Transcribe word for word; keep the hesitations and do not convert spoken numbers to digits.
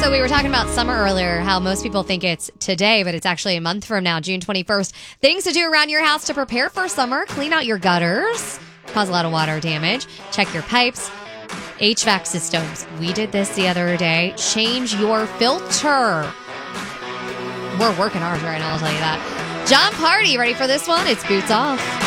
So we were talking about summer earlier, how most people think it's today, but it's actually a month from now, June twenty-first. Things to do around your house to prepare for summer. Clean out your gutters. Cause a lot of water damage. Check your pipes. H V A C systems. We did this the other day. Change your filter. We're working ours right now, I'll tell you that. John Party, ready for this one? It's Boots Off.